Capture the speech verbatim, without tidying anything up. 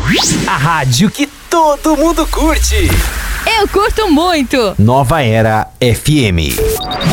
A rádio que todo mundo curte. Eu curto muito. Nova Era F M.